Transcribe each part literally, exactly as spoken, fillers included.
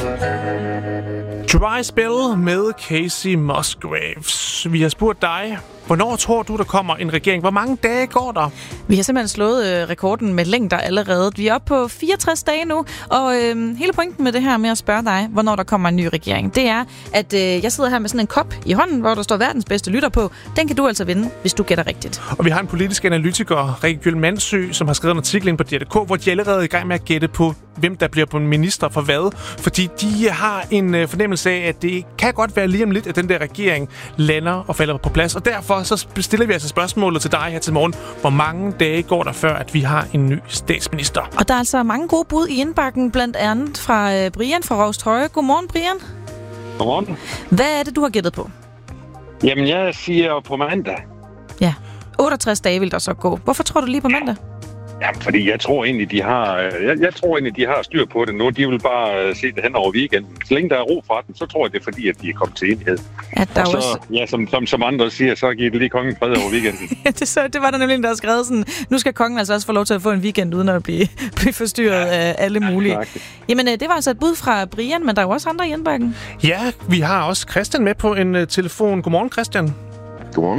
Dry Spell med Casey Musgraves. Vi har spurgt dig, hvornår tror du, der kommer en regering? Hvor mange dage går der? Vi har simpelthen slået øh, rekorden med længder allerede. Vi er oppe på fireogtres dage nu, og øh, hele pointen med det her med at spørge dig, hvornår der kommer en ny regering, det er, at øh, jeg sidder her med sådan en kop i hånden, hvor der står verdens bedste lytter på. Den kan du altså vinde, hvis du gætter rigtigt. Og vi har en politisk analytiker, Rikke Gjøl Mandsø, som har skrevet en artikel ind på D R K, hvor de allerede er i gang med at gætte på, hvem der bliver på en minister for hvad. Fordi de har en øh, fornemmelse af, at det kan godt være lige om lidt, at den der regering lander og falder på plads. Og derfor så stiller vi altså spørgsmålet til dig her til morgen. Hvor mange dage går der før, at vi har en ny statsminister? Og der er altså mange gode bud i indbakken, blandt andet fra øh, Brian fra Rovstrøje. Godmorgen, Brian. Godmorgen. Hvad er det, du har gættet på? Jamen, jeg siger på mandag. Ja, otteogtres dage vil der så gå. Hvorfor tror du lige på mandag? Jamen, fordi jeg tror egentlig, de har, jeg, jeg tror egentlig, de har styr på det nu. De vil bare se det hen over weekenden. Så længe der er ro fra den, så tror jeg, det er fordi, at de er kommet til enighed. At der og så, også... ja, som, som, som andre siger, så giver det lige kongen fred over weekenden. ja, det, så, det var der nemlig en, der har skrevet sådan, nu skal kongen altså også få lov til at få en weekend, uden at blive, blive forstyrret af alle mulige. Ja, Jamen, det var altså et bud fra Brian, men der er jo også andre i indbakken. Ja, vi har også Christian med på en uh, telefon. Godmorgen, Christian. Godmorgen.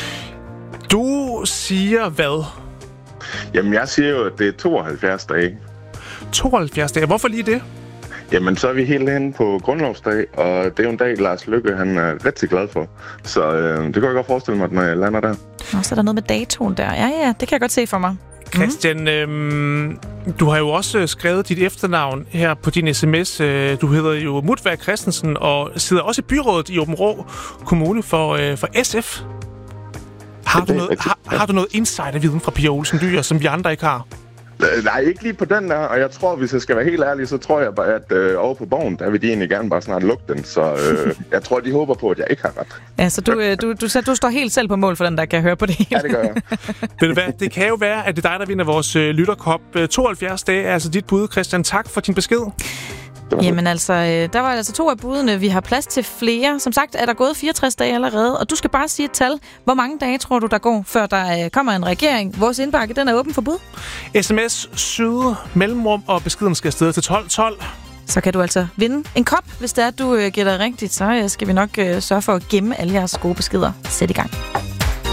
Du siger hvad? Jamen, jeg siger jo, at det er tooghalvfjerds dage. tooghalvfjerds dage? Hvorfor lige det? Jamen, så er vi helt henne på grundlovsdag, og det er jo en dag, Lars Løkke han er rigtig glad for. Så øh, det kan jeg godt forestille mig, når jeg lander der. Nå, så er der noget med datoen der. Ja, ja, det kan jeg godt se for mig. Christian, mm. øhm, du har jo også skrevet dit efternavn her på din sms. Du hedder jo Mutvær Christensen og sidder også i byrådet i Aabenraa Kommune for, øh, for S F. Har du, noget, har, har du noget insiderviden fra Pia Olsen Dyhr, som vi andre ikke har? Nej, ikke lige på den der, og jeg tror, hvis jeg skal være helt ærlig, så tror jeg bare, at øh, over på Borgen, der vil de egentlig gerne bare snart lukke den, så øh, jeg tror, de håber på, at jeg ikke har ret. Ja, så du, øh, du, du, så du står helt selv på mål for den, der kan høre på det hele. Ja, det gør jeg. Ved du hvad, det kan jo være, at det er dig, der vinder vores øh, lytterkop. tooghalvfjerds dage er altså dit bud, Christian. Tak for din besked. Jamen altså, der var altså to af budene. Vi har plads til flere. Som sagt er der gået fireogtres dage allerede, og du skal bare sige et tal. Hvor mange dage tror du, der går, før der kommer en regering? Vores indbakke, den er åben for bud. sms, syd, mellemrum, og beskeden skal afsted til tolv tolv. Så kan du altså vinde en kop. Hvis det er, at du gætter rigtigt, så skal vi nok sørge for at gemme alle jeres gode beskeder. Sæt i gang.